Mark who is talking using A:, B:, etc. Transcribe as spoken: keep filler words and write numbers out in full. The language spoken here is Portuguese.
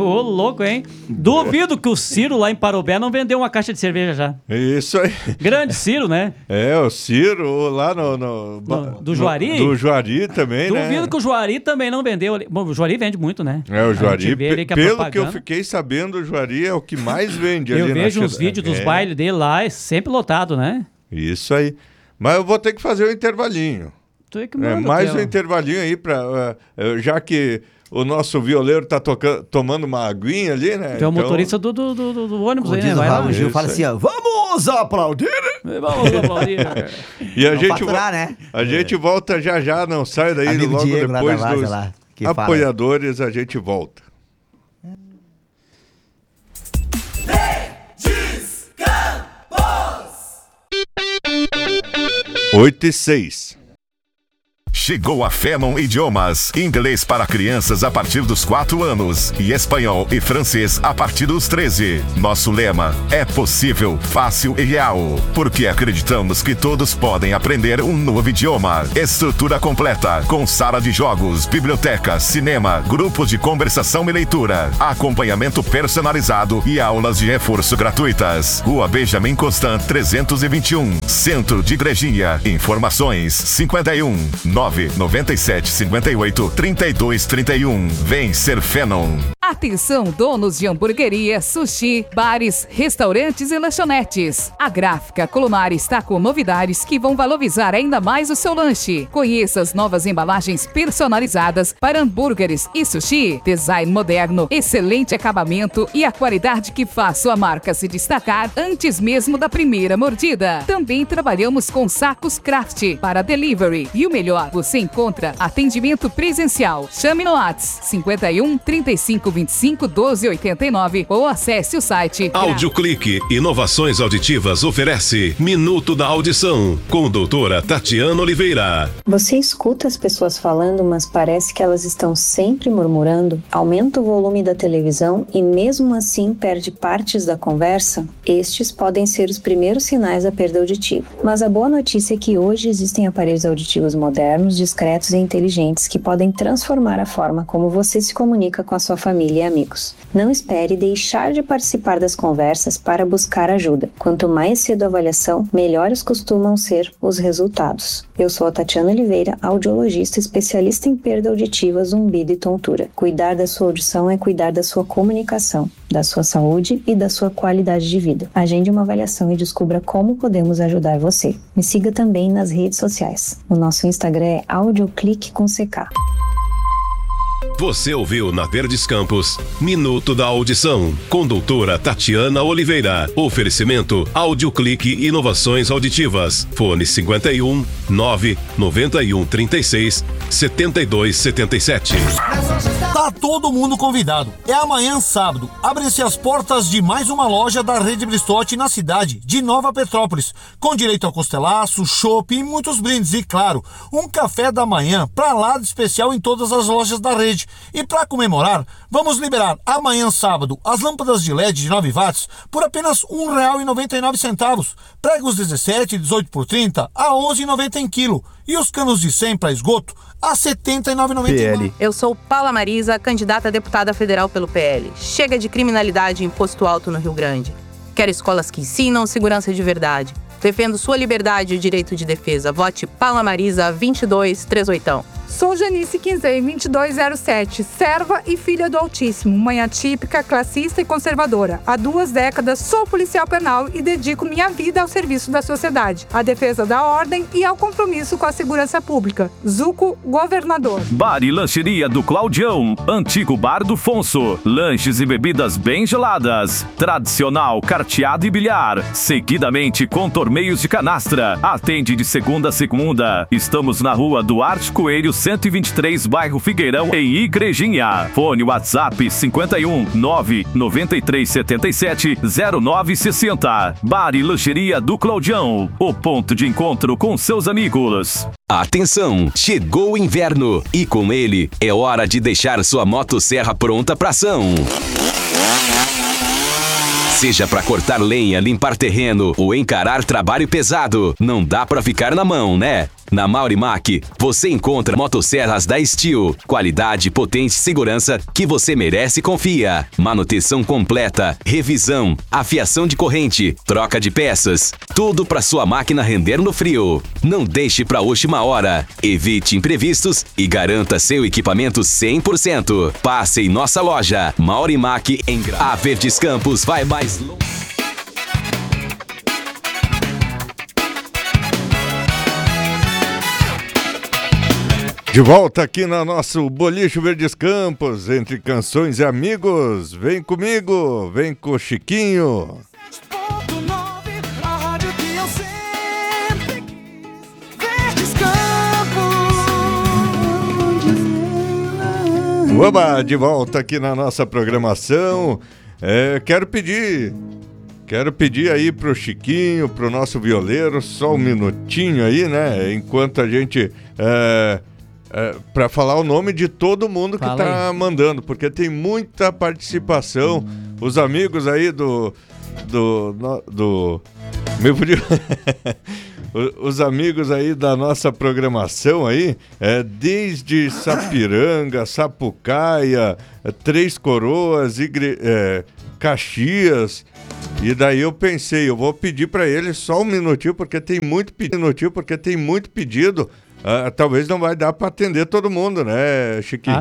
A: Ô, louco, hein? Duvido que o Ciro lá em Parobé não vendeu uma caixa de cerveja já.
B: Isso aí.
A: Grande Ciro, né?
B: É, o Ciro lá no... no,
A: no do Juari?
B: No, do Juari também,
A: Duvido
B: né?
A: Duvido que o Juari também não vendeu. Bom, o Juari vende muito, né?
B: É, o Juari, pe-
A: que
B: pelo propaganda. que eu fiquei sabendo, o Juari é o que mais vende
A: eu
B: ali.
A: Eu vejo os vídeos dos
B: é.
A: bailes dele lá, é sempre lotado, né?
B: Isso aí. Mas eu vou ter que fazer o um intervalinho.
A: Tu é que manda,
B: é, mais
A: um
B: intervalinho aí, pra, uh, já que o nosso violeiro tá tocando, tomando uma aguinha ali, né?
A: Tu é o então... motorista do, do, do, do ônibus aí, né?
C: Vai lá. O Gil fala assim, ó, vamos aplaudir!
A: Vamos aplaudir!
B: E a
C: Não
B: gente,
C: faturar, né?
B: a gente volta já já, não sai daí.
C: Amigo
B: logo
C: Diego,
B: depois
C: lá
B: dos
C: lá,
B: apoiadores fala. A gente volta. Oito e seis.
D: Chegou a Fanon Idiomas, inglês para crianças a partir dos quatro anos e espanhol e francês a partir dos treze. Nosso lema é possível, fácil e real, porque acreditamos que todos podem aprender um novo idioma. Estrutura completa, com sala de jogos, biblioteca, cinema, grupos de conversação e leitura, acompanhamento personalizado e aulas de reforço gratuitas. Rua Benjamin Constant trezentos e vinte e um, Centro de Igrejinha. Informações cinquenta e um, nove nove sete cinco oito, três dois três um. Vem ser Fanon.
E: Atenção, donos de hamburgueria, sushi, bares, restaurantes e lanchonetes. A Gráfica Culinária está com novidades que vão valorizar ainda mais o seu lanche. Conheça as novas embalagens personalizadas para hambúrgueres e sushi. Design moderno, excelente acabamento e a qualidade que faz sua marca se destacar antes mesmo da primeira mordida. Também trabalhamos com sacos craft para delivery. E o melhor, você encontra atendimento presencial. Chame no WhatsApp cinquenta e um, trinta e cinco, vinte e cinco, doze, oitenta e nove ou acesse o site
F: Audioclique Inovações Auditivas oferece Minuto da Audição com doutora Tatiana Oliveira.
G: Você escuta as pessoas falando, mas parece que elas estão sempre murmurando? Aumenta o volume da televisão e mesmo assim perde partes da conversa? Estes podem ser os primeiros sinais da perda auditiva. Mas a boa notícia é que hoje existem aparelhos auditivos modernos, discretos e inteligentes que podem transformar a forma como você se comunica com a sua família e amigos. Não espere deixar de participar das conversas para buscar ajuda. Quanto mais cedo a avaliação, melhores costumam ser os resultados. Eu sou a Tatiana Oliveira, audiologista especialista em perda auditiva, zumbido e tontura. Cuidar da sua audição é cuidar da sua comunicação, da sua saúde e da sua qualidade de vida. Agende uma avaliação e descubra como podemos ajudar você. Me siga também nas redes sociais. O nosso Instagram é Audioclique com C K.
F: Você ouviu na Verdes Campos Minuto da Audição com doutora Tatiana Oliveira. Oferecimento Audioclique Inovações Auditivas. Fone cinquenta e um, nove noventa e um, trinta e seis, setenta e dois setenta e sete.
H: Tá todo mundo convidado. É amanhã, sábado. Abrem-se as portas de mais uma loja da Rede Bristotti na cidade de Nova Petrópolis, com direito a costelaço, chopp e muitos brindes. E claro, um café da manhã pra lá de especial em todas as lojas da rede. E para comemorar, vamos liberar amanhã, sábado, as lâmpadas de L E D de nove watts por apenas um real e noventa e nove centavos. Pregos dezessete, dezoito por trinta a onze reais e noventa centavos em quilo. E os canos de cem para esgoto a setenta e nove reais e noventa e nove centavos.
I: Eu sou Paula Marisa, candidata a deputada federal pelo P L. Chega de criminalidade e imposto alto no Rio Grande. Quero escolas que ensinam segurança de verdade. Defendo sua liberdade e o direito de defesa. Vote Paula Marisa vinte e dois trinta e oito.
J: Sou Janice Quinzei, vinte e dois zero sete, serva e filha do Altíssimo, mãe atípica, classista e conservadora. Há duas décadas sou policial penal e dedico minha vida ao serviço da sociedade, à defesa da ordem e ao compromisso com a segurança pública. Zuco, governador.
K: Bar e lancheria do Claudião, antigo bar do Fonso. Lanches e bebidas bem geladas. Tradicional carteado e bilhar. Seguidamente com torneios de canastra. Atende de segunda a segunda. Estamos na rua Duarte Coelho, cento e vinte e três, bairro Figueirão, em Igrejinha. Fone WhatsApp cinquenta e um, nove noventa e três setenta e sete, zero nove sessenta. Bar e lancheria do Claudião, o ponto de encontro com seus amigos.
L: Atenção, chegou o inverno e com ele é hora de deixar sua motosserra pronta para ação. Seja para cortar lenha, limpar terreno ou encarar trabalho pesado, não dá para ficar na mão, né? Na Maurimac, você encontra motosserras da Steel, qualidade, potência e segurança que você merece e confia. Manutenção completa, revisão, afiação de corrente, troca de peças, tudo para sua máquina render no frio. Não deixe para a última hora. Evite imprevistos e garanta seu equipamento cem por cento. Passe em nossa loja, Maurimac em Gra... A Verdes Campos vai mais longe.
B: De volta aqui no nosso Boliche Verdes Campos, entre canções e amigos. Vem comigo, vem com o Chiquinho. Oba, de volta aqui na nossa programação. É, quero pedir, quero pedir aí pro Chiquinho, pro nosso violeiro, só um minutinho aí, né? Enquanto a gente... É, É, para falar o nome de todo mundo que
A: Fala
B: tá
A: aí.
B: mandando, porque tem muita participação. Os amigos aí do... do, no, do meu os amigos aí da nossa programação aí, é, desde Sapiranga, Sapucaia, é, Três Coroas, Igre, é, Caxias. E daí eu pensei, eu vou pedir para eles só um minutinho, porque tem muito pedido, porque tem muito pedido. Uh, talvez não vai dar para atender todo mundo, né, Chiquinho?
A: Ah,